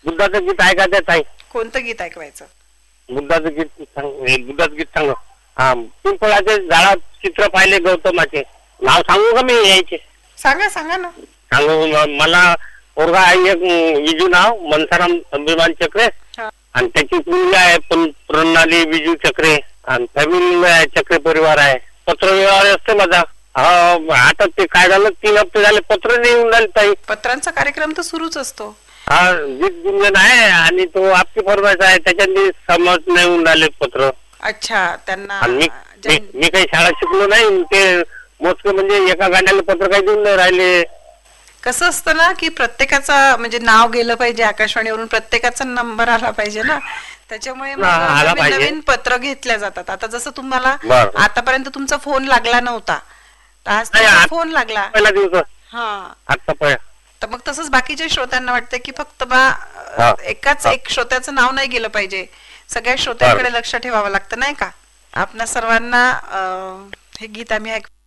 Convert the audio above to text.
बुद्धाचं गीत ऐकायचं ताई. कोणतं गीत ऐकवायचं? बुद्धाचं गीत बुद्धाचं गीत सांग. हा, पिंपळाचे झाडात चित्र पाहिले गौतमाचे. नाव सांगू का मी यायचे? सांगा सांगा ना. सांगू मला पोरगा आहे एक विजू नाव मनसाराम अभिमान चक्रे हा. आणि त्याची मुलगी आहे प्रणाली विजू चक्रे आणि फॅमिली आहे चक्रे परिवार आहे. पत्र व्यवहार असते माझा. आता ते काय झालं 3 हप्ते झाले पत्र नाही येऊन राहिले ताई. पत्रांचा कार्यक्रम तर सुरूच असतो. हा गीत गुंजन आहे आणि तो आपकी फरमाईश आहे त्याच्यात समज नाही येऊन राहिले पत्र. अच्छा त्यांना आणि मी काही शाळा शिकलो नाही ते मोजके म्हणजे एका गाण्याला पत्र काही देऊन नाही राहिले. कसं असतं ना की प्रत्येकाचा म्हणजे नाव गेलं पाहिजे आकाशवाणीवरून, प्रत्येकाचा नंबर आला पाहिजे ना, त्याच्यामुळे नवीन पत्र घेतल्या जातात. आता जसं तुम्हाला आतापर्यंत तुमचा फोन लागला नव्हता, आज फोन लागला पहिला दिवस. हा आता पहिला तर मग तसंच बाकीच्या श्रोत्यांना वाटतं की फक्त एकाच एक श्रोत्याचं नाव नाही गेलं पाहिजे, सगळ्या श्रोत्यांकडे लक्ष ठेवावं लागतं नाही का. आपल्या सर्वांना हे गीत आम्ही